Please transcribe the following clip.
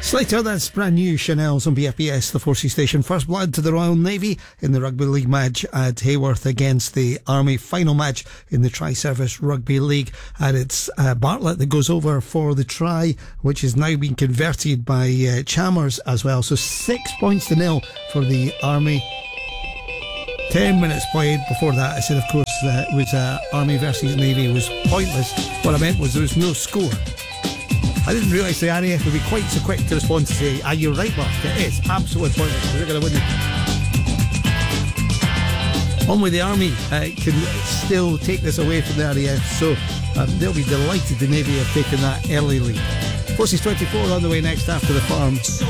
Slater, that's brand new Chanel's on BFBS, the Forces station. First blood to the Royal Navy in the Rugby League match at Hayworth against the Army. Final match in the Tri-Service Rugby League. And it's Bartlett that goes over for the try, which is now being converted by Chalmers as well. So 6-0 for the Army. 10 minutes played. Before that, I said, of course, it was Army versus Navy. It was pointless. What I meant was there was no score. I didn't realise the RAF would be quite so quick to respond to say, you're right, Mark, it is absolutely pointless. They're going to win it. Only the Army can still take this away from the RAF, so they'll be delighted the Navy have taken that early lead. Forces 24 on the way next after the farm.